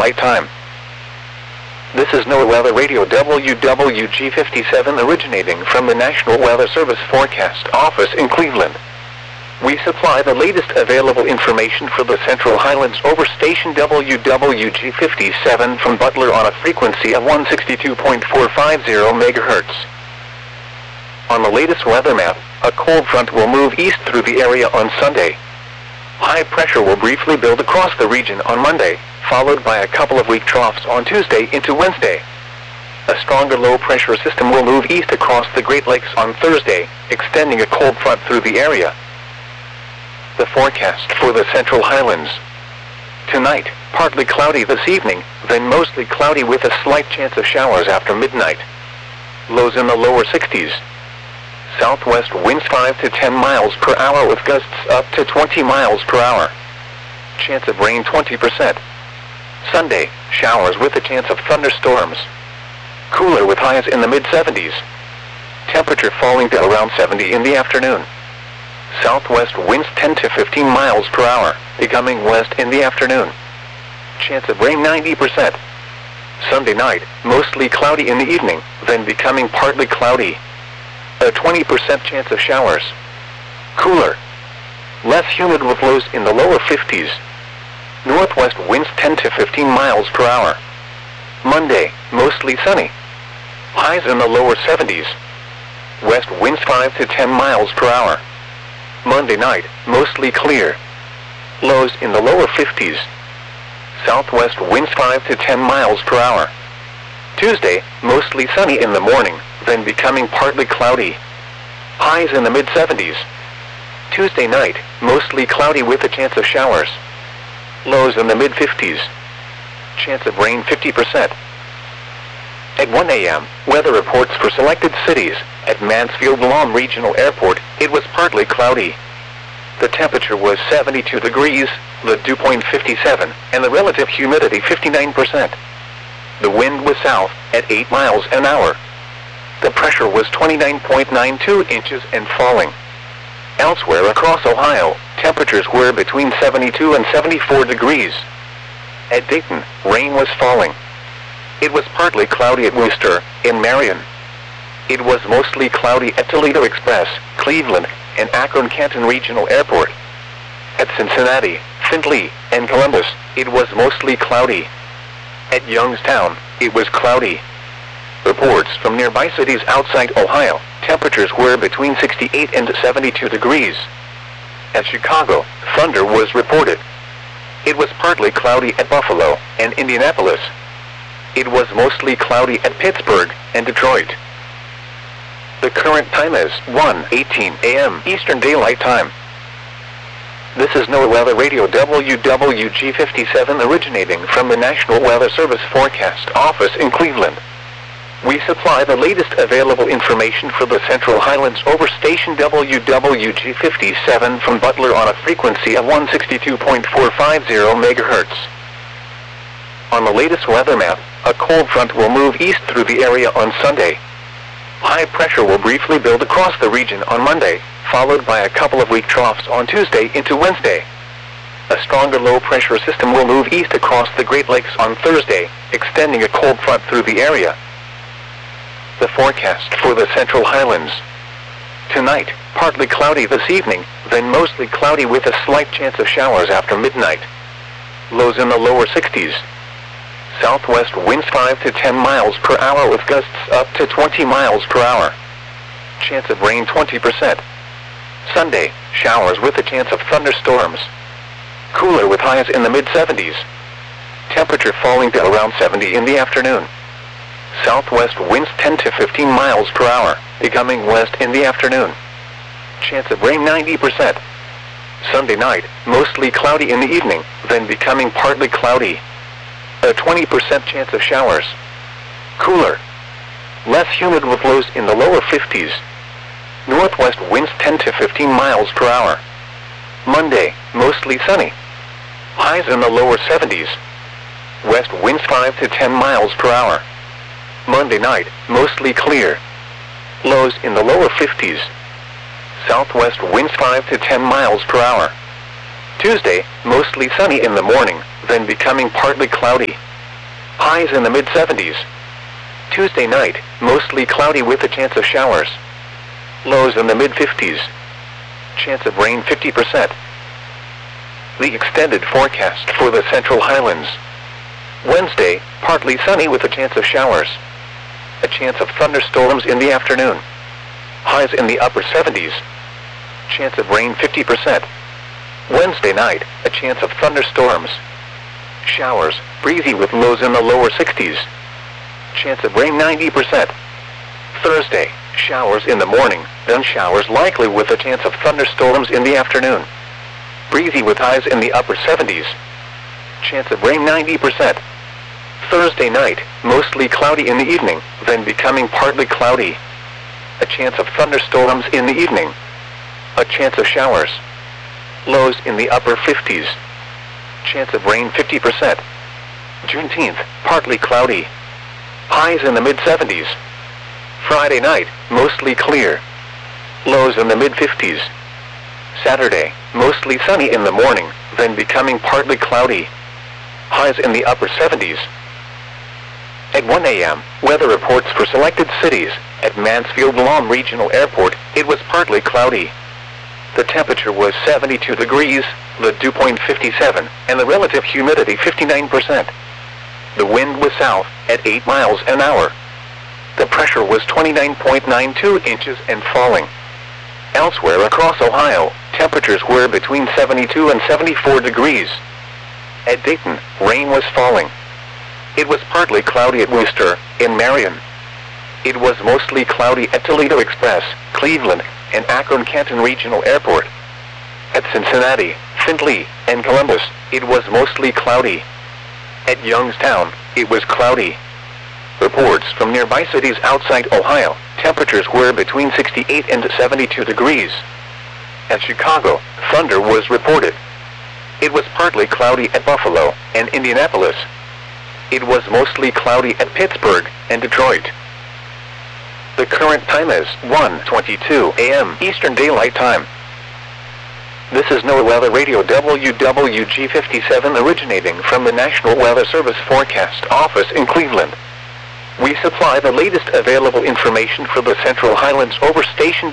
daylight time. This is NOAA Weather Radio WWG57 originating from the National Weather Service Forecast Office in Cleveland. We supply the latest available information for the Central Highlands over station WWG57 from Butler on a frequency of 162.450 MHz. On the latest weather map, a cold front will move east through the area on Sunday. High pressure will briefly build across the region on Monday, followed by a couple of weak troughs on Tuesday into Wednesday. A stronger low-pressure system will move east across the Great Lakes on Thursday, extending a cold front through the area. The forecast for the Central Highlands. Tonight, partly cloudy this evening, then mostly cloudy with a slight chance of showers after midnight. Lows in the lower 60s. Southwest winds 5 to 10 miles per hour with gusts up to 20 miles per hour. Chance of rain 20%. Sunday, showers with a chance of thunderstorms. Cooler with highs in the mid-70s. Temperature falling to around 70 in the afternoon. Southwest winds 10 to 15 miles per hour, becoming west in the afternoon. Chance of rain 90%. Sunday night, mostly cloudy in the evening, then becoming partly cloudy. A 20% chance of showers. Cooler. Less humid with lows in the lower 50s. Northwest winds 10 to 15 miles per hour. Monday, mostly sunny. Highs in the lower 70s. West winds 5 to 10 miles per hour. Monday night, mostly clear. Lows in the lower 50s. Southwest winds 5 to 10 miles per hour. Tuesday, mostly sunny in the morning, then becoming partly cloudy. Highs in the mid-70s. Tuesday night, mostly cloudy with a chance of showers. Lows in the mid-50s. Chance of rain 50%. At 1 a.m., weather reports for selected cities. At Mansfield-Lom Regional Airport, it was partly cloudy. The temperature was 72 degrees, the dew point 57, and the relative humidity 59%. The wind was south at 8 miles an hour. The pressure was 29.92 inches and falling. Elsewhere across Ohio, temperatures were between 72 and 74 degrees. At Dayton, rain was falling. It was partly cloudy at Worcester, in Marion. It was mostly cloudy at Toledo Express, Cleveland, and Akron-Canton Regional Airport. At Cincinnati, Findlay, and Columbus, it was mostly cloudy. At Youngstown, it was cloudy. Reports from nearby cities outside Ohio, temperatures were between 68 and 72 degrees. At Chicago, thunder was reported. It was partly cloudy at Buffalo and Indianapolis. It was mostly cloudy at Pittsburgh and Detroit. The current time is 1:18 a.m. Eastern Daylight Time. This is NOAA Weather Radio WWG57 originating from the National Weather Service Forecast Office in Cleveland. We supply the latest available information for the Central Highlands over station WWG57 from Butler on a frequency of 162.450 MHz. On the latest weather map, a cold front will move east through the area on Sunday. High pressure will briefly build across the region on Monday, followed by a couple of weak troughs on Tuesday into Wednesday. A stronger low-pressure system will move east across the Great Lakes on Thursday, extending a cold front through the area. The forecast for the Central Highlands. Tonight, partly cloudy this evening, then mostly cloudy with a slight chance of showers after midnight. Lows in the lower 60s. Southwest winds 5 to 10 miles per hour with gusts up to 20 miles per hour. Chance of rain 20%. Sunday, showers with a chance of thunderstorms. Cooler with highs in the mid-70s. Temperature falling to around 70 in the afternoon. Southwest winds 10 to 15 miles per hour, becoming west in the afternoon. Chance of rain 90%. Sunday night, mostly cloudy in the evening, then becoming partly cloudy. A 20% chance of showers. Cooler. Less humid with lows in the lower 50s. Northwest winds 10 to 15 miles per hour. Monday, mostly sunny. Highs in the lower 70s. West winds 5 to 10 miles per hour. Monday night, mostly clear. Lows in the lower 50s. Southwest winds 5 to 10 miles per hour. Tuesday, mostly sunny in the morning, then becoming partly cloudy. highs in the mid-70s. Tuesday night, mostly cloudy with a chance of showers. Lows in the mid-50s. Chance of rain 50%. The extended forecast for the Central Highlands. Wednesday, partly sunny with a chance of showers. A chance of thunderstorms in the afternoon. Highs in the upper 70s. Chance of rain 50%. Wednesday night, a chance of thunderstorms. Showers, breezy with lows in the lower 60s. Chance of rain 90%. Thursday, showers in the morning, then showers likely with a chance of thunderstorms in the afternoon. Breezy with highs in the upper 70s. Chance of rain 90%. Thursday night, mostly cloudy in the evening, then becoming partly cloudy. A chance of thunderstorms in the evening. A chance of showers. Lows in the upper 50s. Chance of rain 50%. Juneteenth, partly cloudy. Highs in the mid-70s. Friday night, mostly clear. Lows in the mid-50s. Saturday, mostly sunny in the morning, then becoming partly cloudy. Highs in the upper 70s. At 1 a.m., weather reports for selected cities. At Mansfield-Lom Regional Airport, it was partly cloudy. The temperature was 72 degrees, the dew point 57, and the relative humidity 59%. The wind was south, at 8 miles an hour. The pressure was 29.92 inches and falling. Elsewhere across Ohio, temperatures were between 72 and 74 degrees. At Dayton, rain was falling. It was partly cloudy at Worcester, in Marion. It was mostly cloudy at Toledo Express, Cleveland, and Akron-Canton Regional Airport. At Cincinnati, Findlay, and Columbus, it was mostly cloudy. At Youngstown, it was cloudy. Reports from nearby cities outside Ohio, temperatures were between 68 and 72 degrees. At Chicago, thunder was reported. It was partly cloudy at Buffalo and Indianapolis. It was mostly cloudy at Pittsburgh and Detroit. The current time is 1:22 a.m. Eastern Daylight Time. This is NOAA Weather Radio WWG57 originating from the National Weather Service Forecast Office in Cleveland. We supply the latest available information for the Central Highlands over station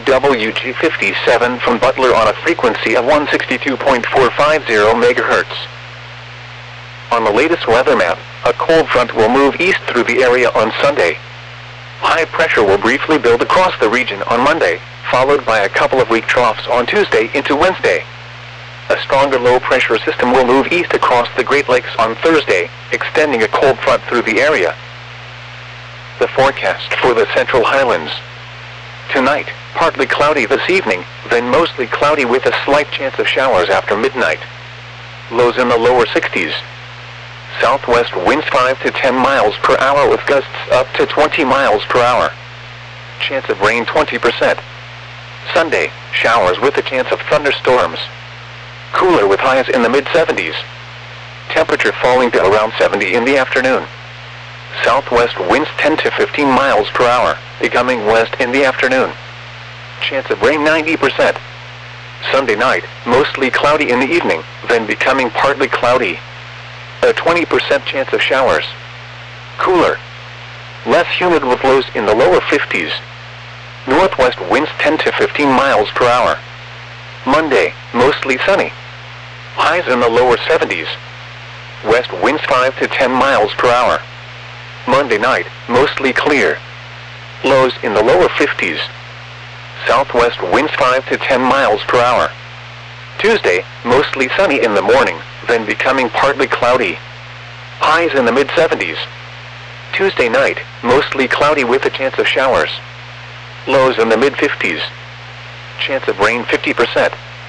WWG57 from Butler on a frequency of 162.450 MHz. On the latest weather map, a cold front will move east through the area on Sunday. High pressure will briefly build across the region on Monday, followed by a couple of weak troughs on Tuesday into Wednesday. A stronger low-pressure system will move east across the Great Lakes on Thursday, extending a cold front through the area. The forecast for the Central Highlands. Tonight, partly cloudy this evening, then mostly cloudy with a slight chance of showers after midnight. Lows in the lower 60s. Southwest winds 5 to 10 miles per hour with gusts up to 20 miles per hour. Chance of rain 20%. Sunday, showers with a chance of thunderstorms. Cooler with highs in the mid-70s. Temperature falling to around 70 in the afternoon. Southwest winds 10 to 15 miles per hour, becoming west in the afternoon. Chance of rain 90%. Sunday night, mostly cloudy in the evening, then becoming partly cloudy. A 20% chance of showers. Cooler. Less humid with lows in the lower 50s. Northwest winds 10 to 15 miles per hour. Monday, mostly sunny. Highs in the lower 70s. West winds 5 to 10 miles per hour. Monday night, mostly clear. Lows in the lower 50s. Southwest winds 5 to 10 miles per hour. Tuesday, mostly sunny in the morning, then becoming partly cloudy. Highs in the mid-70s. Tuesday night, mostly cloudy with a chance of showers. Lows in the mid-50s. Chance of rain 50%.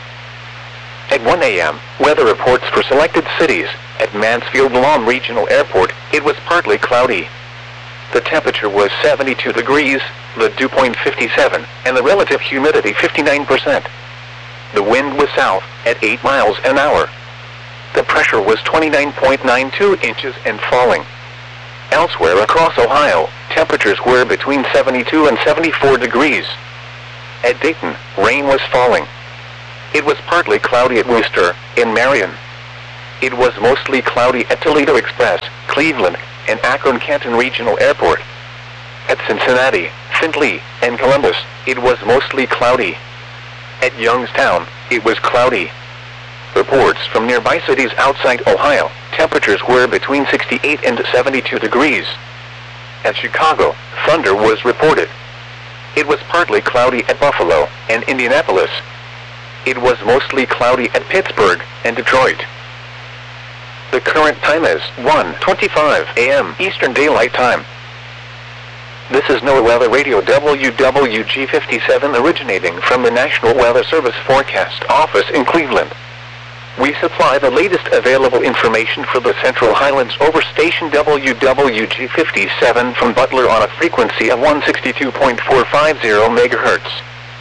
At 1 a.m., weather reports for selected cities. At Mansfield-Lom Regional Airport, it was partly cloudy. The temperature was 72 degrees, the dew point 57, and the relative humidity 59%. The wind was south, at 8 miles an hour. The pressure was 29.92 inches and falling. Elsewhere across Ohio, temperatures were between 72 and 74 degrees. At Dayton, rain was falling. It was partly cloudy at Worcester, in Marion. It was mostly cloudy at Toledo Express, Cleveland, and Akron-Canton Regional Airport. At Cincinnati, Findlay, and Columbus, it was mostly cloudy. At Youngstown, it was cloudy. Reports from nearby cities outside Ohio, temperatures were between 68 and 72 degrees. At Chicago, thunder was reported. It was partly cloudy at Buffalo and Indianapolis. It was mostly cloudy at Pittsburgh and Detroit. The current time is 1:25 a.m. Eastern Daylight Time. This is NOAA Weather Radio WWG57 originating from the National Weather Service Forecast Office in Cleveland. We supply the latest available information for the Central Highlands over station WWG57 from Butler on a frequency of 162.450 MHz.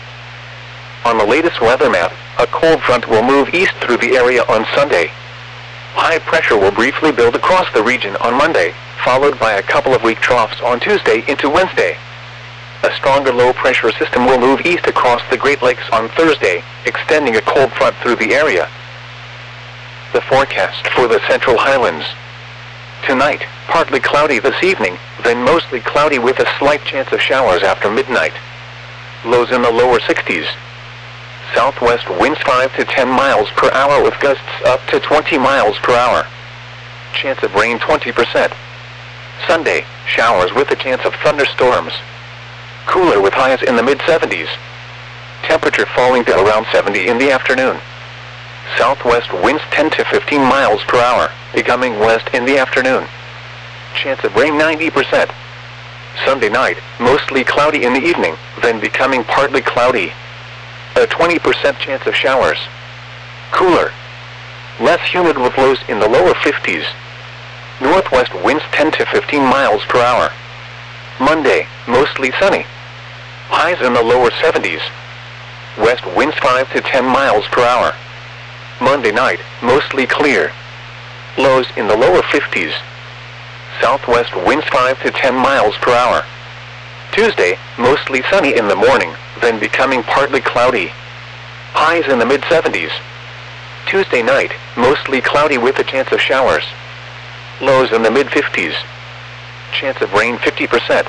On the latest weather map, a cold front will move east through the area on Sunday. High pressure will briefly build across the region on Monday, followed by a couple of weak troughs on Tuesday into Wednesday. A stronger low-pressure system will move east across the Great Lakes on Thursday, extending a cold front through the area. The forecast for the Central Highlands. Tonight, partly cloudy this evening, then mostly cloudy with a slight chance of showers after midnight. Lows in the lower 60s. Southwest winds 5 to 10 miles per hour with gusts up to 20 miles per hour. Chance of rain 20%. Sunday, showers with a chance of thunderstorms. Cooler with highs in the mid-70s. Temperature falling to around 70 in the afternoon. Southwest winds 10 to 15 miles per hour, becoming west in the afternoon. Chance of rain 90%. Sunday night, mostly cloudy in the evening, then becoming partly cloudy. A 20% chance of showers. Cooler. Less humid with lows in the lower 50s. Northwest winds 10 to 15 miles per hour. Monday, mostly sunny. Highs in the lower 70s. West winds 5 to 10 miles per hour. Monday night, mostly clear. Lows in the lower 50s. Southwest winds 5 to 10 miles per hour. Tuesday, mostly sunny in the morning, then becoming partly cloudy. Highs in the mid-70s. Tuesday night, mostly cloudy with a chance of showers. Lows in the mid-50s. Chance of rain 50%.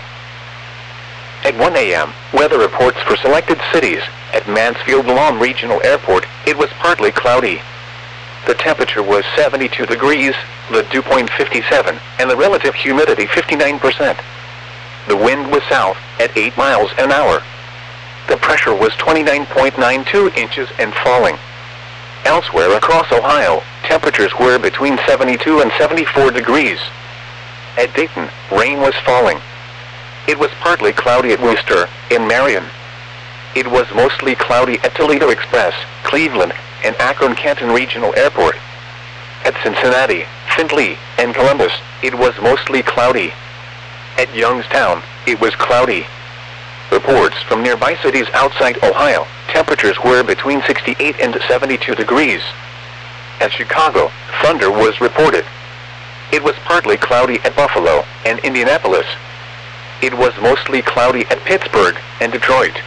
At 1 a.m., weather reports for selected cities. At Mansfield-Lawn Regional Airport, it was partly cloudy. The temperature was 72 degrees, the dew point 57, and the relative humidity 59%. The wind was south at 8 miles an hour. The pressure was 29.92 inches and falling. Elsewhere across Ohio, temperatures were between 72 and 74 degrees. At Dayton, rain was falling. It was partly cloudy at Worcester, in Marion. It was mostly cloudy at Toledo Express, Cleveland, and Akron-Canton Regional Airport. At Cincinnati, Findlay, and Columbus, it was mostly cloudy. At Youngstown, it was cloudy. Reports from nearby cities outside Ohio, temperatures were between 68 and 72 degrees. At Chicago, thunder was reported. It was partly cloudy at Buffalo and Indianapolis. It was mostly cloudy at Pittsburgh and Detroit.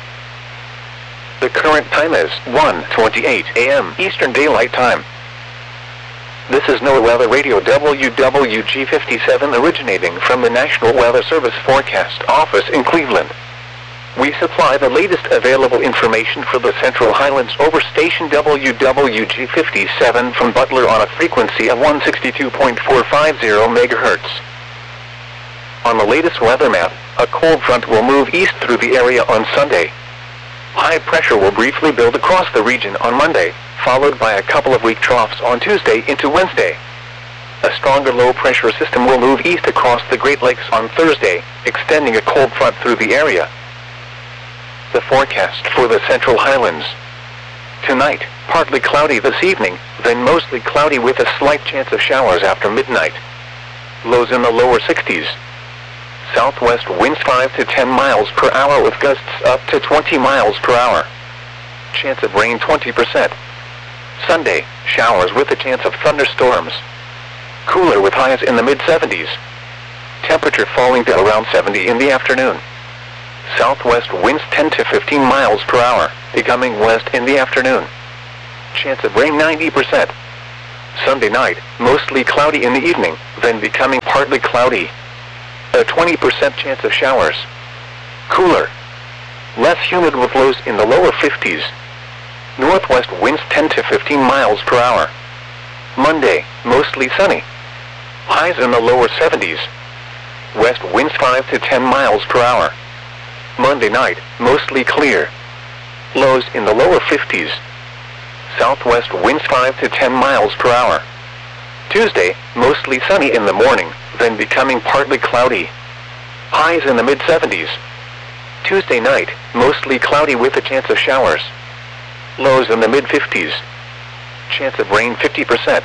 The current time is 1:28 a.m. Eastern Daylight Time. This is NOAA Weather Radio WWG57 originating from the National Weather Service Forecast Office in Cleveland. We supply the latest available information for the Central Highlands over station WWG57 from Butler on a frequency of 162.450 MHz. On the latest weather map, a cold front will move east through the area on Sunday. High pressure will briefly build across the region on Monday, followed by a couple of weak troughs on Tuesday into Wednesday. A stronger low-pressure system will move east across the Great Lakes on Thursday, extending a cold front through the area. The forecast for the Central Highlands. Tonight, partly cloudy this evening, then mostly cloudy with a slight chance of showers after midnight. Lows in the lower 60s. Southwest winds 5 to 10 miles per hour with gusts up to 20 miles per hour. Chance of rain 20%. Sunday, showers with a chance of thunderstorms. Cooler with highs in the mid-70s. Temperature falling to around 70 in the afternoon. Southwest winds 10 to 15 miles per hour, becoming west in the afternoon. Chance of rain 90%. Sunday night, mostly cloudy in the evening, then becoming partly cloudy. A 20% chance of showers. Cooler. Less humid with lows in the lower 50s. Northwest winds 10 to 15 miles per hour. Monday, mostly sunny. Highs in the lower 70s. West winds 5 to 10 miles per hour. Monday night, mostly clear. Lows in the lower 50s. Southwest winds 5 to 10 miles per hour. Tuesday, mostly sunny in the morning, then becoming partly cloudy. Highs in the mid-70s. Tuesday night, mostly cloudy with a chance of showers. Lows in the mid-50s. Chance of rain 50%.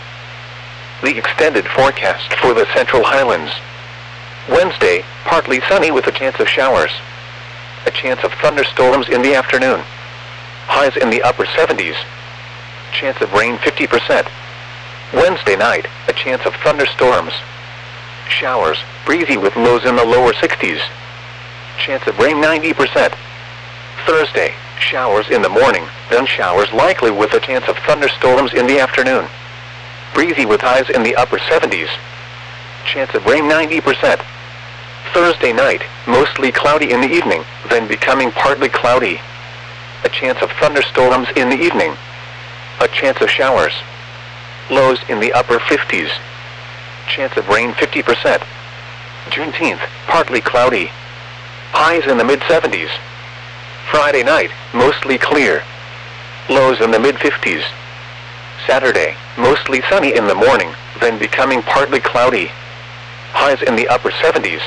The extended forecast for the Central Highlands. Wednesday, partly sunny with a chance of showers. A chance of thunderstorms in the afternoon. Highs in the upper 70s. Chance of rain 50%. Wednesday night, a chance of thunderstorms. Showers, breezy with lows in the lower 60s. Chance of rain 90%. Thursday, showers in the morning, then showers likely with a chance of thunderstorms in the afternoon. Breezy with highs in the upper 70s. Chance of rain 90%. Thursday night, mostly cloudy in the evening, then becoming partly cloudy. A chance of thunderstorms in the evening. A chance of showers. Lows in the upper 50s. Chance of rain 50%. Juneteenth, partly cloudy. Highs in the mid-70s. Friday night, mostly clear. Lows in the mid-50s. Saturday, mostly sunny in the morning, then becoming partly cloudy. Highs in the upper 70s.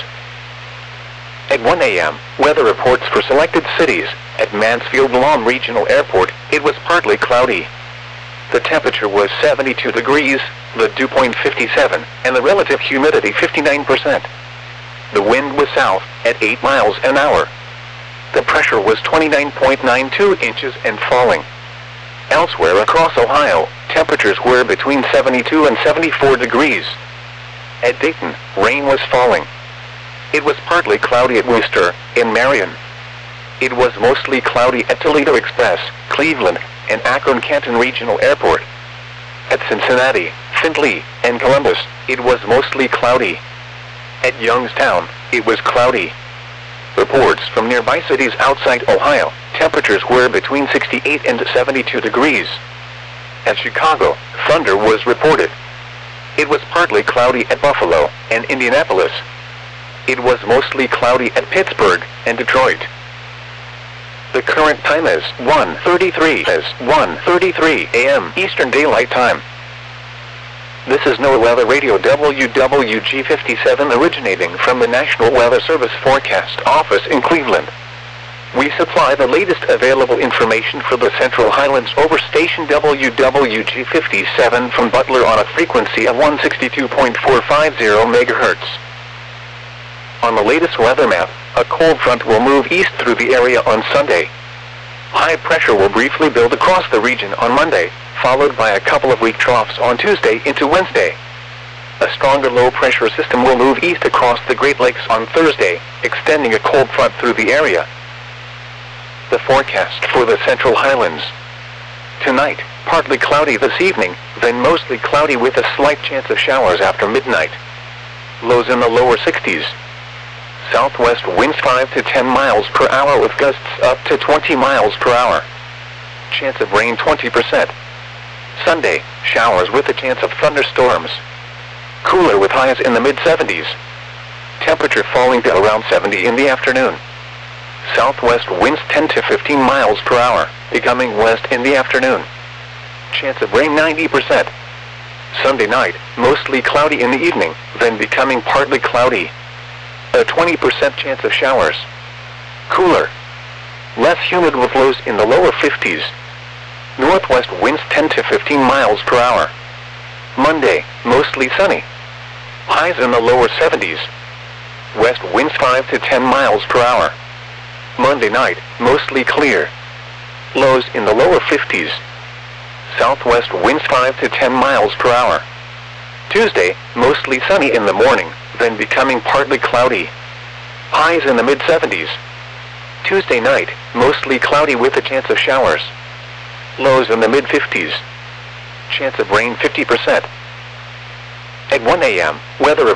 At 1 a.m., weather reports for selected cities. At Mansfield Lawn Regional Airport, it was partly cloudy. The temperature was 72 degrees, the dew point 57, and the relative humidity 59%. The wind was south, at 8 miles an hour. The pressure was 29.92 inches and falling. Elsewhere across Ohio, temperatures were between 72 and 74 degrees. At Dayton, rain was falling. It was partly cloudy at Worcester, in Marion. It was mostly cloudy at Toledo Express, Cleveland, and Akron-Canton Regional Airport. At Cincinnati, Findlay, and Columbus, it was mostly cloudy. At Youngstown, it was cloudy. Reports from nearby cities outside Ohio, temperatures were between 68 and 72 degrees. At Chicago, thunder was reported. It was partly cloudy at Buffalo and Indianapolis. It was mostly cloudy at Pittsburgh and Detroit. The current time is 1:33 a.m. Eastern Daylight Time. This is NOAA Weather Radio WWG57 originating from the National Weather Service Forecast Office in Cleveland. We supply the latest available information for the Central Highlands over station WWG57 from Butler on a frequency of 162.450 MHz. On the latest weather map, a cold front will move east through the area on Sunday. High pressure will briefly build across the region on Monday, followed by a couple of weak troughs on Tuesday into Wednesday. A stronger low-pressure system will move east across the Great Lakes on Thursday, extending a cold front through the area. The forecast for the Central Highlands. Tonight, partly cloudy this evening, then mostly cloudy with a slight chance of showers after midnight. Lows in the lower 60s. Southwest winds 5 to 10 miles per hour with gusts up to 20 miles per hour. Chance of rain 20%. Sunday, showers with a chance of thunderstorms. Cooler with highs in the mid-70s. Temperature falling to around 70 in the afternoon. Southwest winds 10 to 15 miles per hour, becoming west in the afternoon. Chance of rain 90%. Sunday night, mostly cloudy in the evening, then becoming partly cloudy. A 20% chance of showers. Cooler. Less humid with lows in the lower 50s. Northwest winds 10 to 15 miles per hour. Monday, mostly sunny. Highs in the lower 70s. West winds 5 to 10 miles per hour. Monday night, mostly clear. Lows in the lower 50s. Southwest winds 5 to 10 miles per hour. Tuesday, mostly sunny in the morning, then becoming partly cloudy. Highs in the mid-70s. Tuesday night, mostly cloudy with a chance of showers. Lows in the mid-50s. chance of rain 50%. At 1 a.m., weather